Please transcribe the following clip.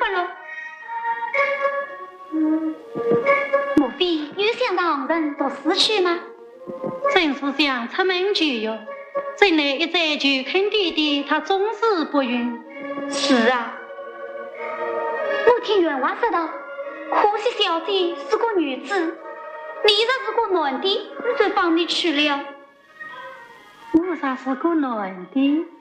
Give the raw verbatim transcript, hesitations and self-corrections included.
了？莫非女相当人都死去吗？ 真是想出门去哟，怎奈一再去看弟弟，他总是不允。 是啊，我听员外说道，可惜小姐是个女子，你若是个男的，我就放你去了。 我啥是个男的？